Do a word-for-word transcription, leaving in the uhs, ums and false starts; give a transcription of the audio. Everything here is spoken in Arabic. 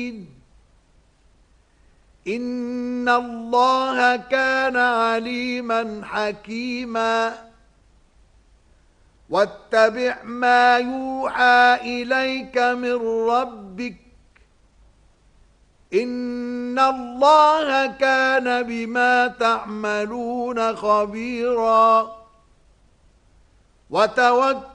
إن الله كان عليما حكيما واتبع ما يوحى إليك من ربك إن الله كان بما تعملون خبيرا وتوكل